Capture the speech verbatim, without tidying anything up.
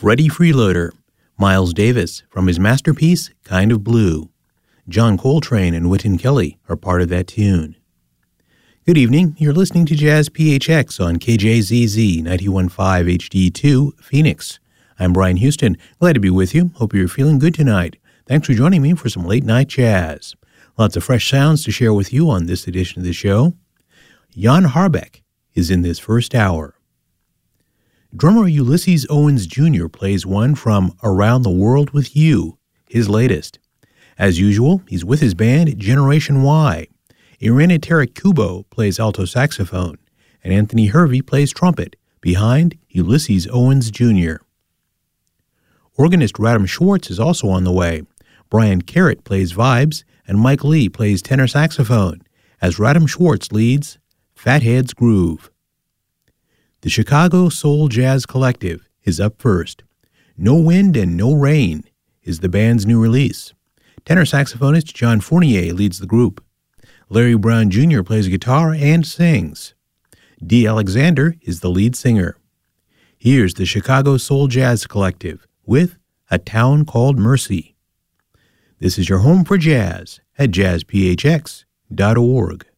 Freddie Freeloader, Miles Davis from his masterpiece, Kind of Blue. John Coltrane and Wynton Kelly are part of that tune. Good evening. You're listening to Jazz P H X on K J Z Z ninety-one point five H D two, Phoenix. I'm Brian Houston. Glad to be with you. Hope you're feeling good tonight. Thanks for joining me for some late-night jazz. Lots of fresh sounds to share with you on this edition of the show. Jan Harbeck is in this first hour. Drummer Ulysses Owens Junior plays one from Around the World with You, his latest. As usual, he's with his band Generation Y. Irene Terek-Kubo plays alto saxophone, and Anthony Hervey plays trumpet behind Ulysses Owens Junior Organist Radham Schwartz is also on the way. Brian Carrott plays vibes, and Mike Lee plays tenor saxophone, as Radham Schwartz leads Fathead's Groove. The Chicago Soul Jazz Collective is up first. No Wind and No Rain is the band's new release. Tenor saxophonist John Fournier leads the group. Larry Brown Junior plays guitar and sings. Dee Alexander is the lead singer. Here's the Chicago Soul Jazz Collective with A Town Called Mercy. This is your home for jazz at jazz p h x dot org.